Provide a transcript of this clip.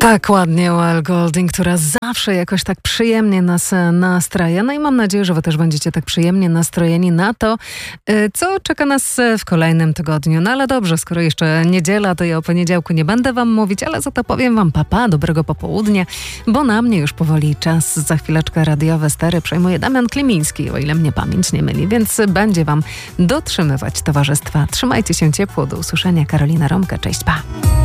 Tak ładnie Well Golding, która zawsze jakoś tak przyjemnie nas nastraja. No i mam nadzieję, że wy też będziecie tak przyjemnie nastrojeni na to, co czeka nas w kolejnym tygodniu. No ale dobrze, skoro jeszcze niedziela, to ja o poniedziałku nie będę wam mówić, ale za to powiem wam papa, dobrego popołudnia, bo na mnie już powoli czas. Za chwileczkę radiowe stery przejmuje Damian Klimiński, o ile mnie pamięć nie myli, więc będzie wam dotrzymywać towarzystwa. Trzymajcie się ciepło, do usłyszenia. Karolina Romka, cześć, pa!